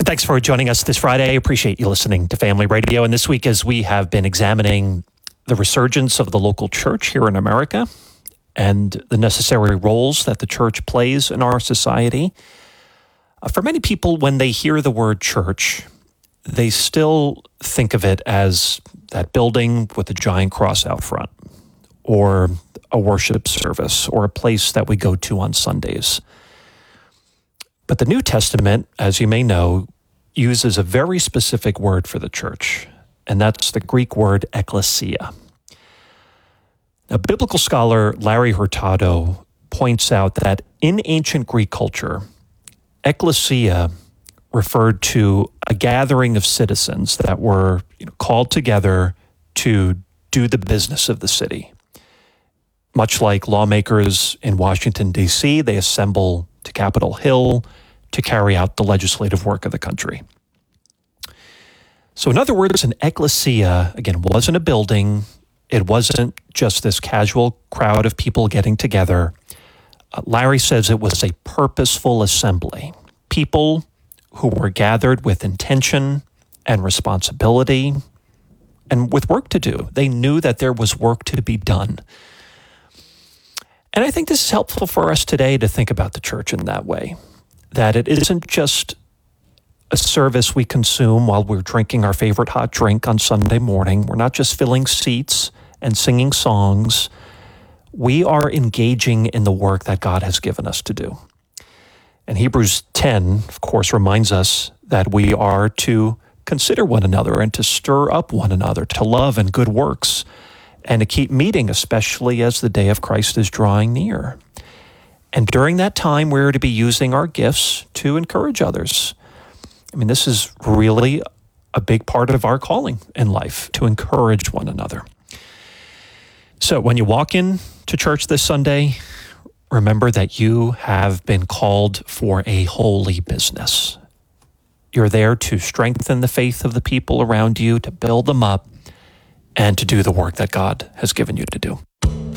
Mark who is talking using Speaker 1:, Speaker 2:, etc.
Speaker 1: Thanks for joining us this Friday. I appreciate you listening to Family Radio. And this week, as we have been examining the resurgence of the local church here in America and the necessary roles that the church plays in our society, for many people, when they hear the word church, they still think of it as that building with a giant cross out front, or a worship service, or a place that we go to on Sundays. But the New Testament, as you may know, uses a very specific word for the church, and that's the Greek word ekklesia. Now, biblical scholar Larry Hurtado points out that in ancient Greek culture, ekklesia referred to a gathering of citizens that were called together to do the business of the city. Much like lawmakers in Washington, D.C., they assemble to Capitol Hill to carry out the legislative work of the country. So in other words, an ekklesia, again, wasn't a building. It wasn't just this casual crowd of people getting together. Larry says it was a purposeful assembly. People who were gathered with intention and responsibility and with work to do. They knew that there was work to be done. And I think this is helpful for us today to think about the church in that way, that it isn't just a service we consume while we're drinking our favorite hot drink on Sunday morning. We're not just filling seats and singing songs. We are engaging in the work that God has given us to do. And Hebrews 10, of course, reminds us that we are to consider one another and to stir up one another to love and good works, and to keep meeting, especially as the day of Christ is drawing near. And during that time, we're to be using our gifts to encourage others. I mean, this is really a big part of our calling in life, to encourage one another. So when you walk in to church this Sunday, remember that you have been called for a holy business. You're there to strengthen the faith of the people around you, to build them up, and to do the work that God has given you to do.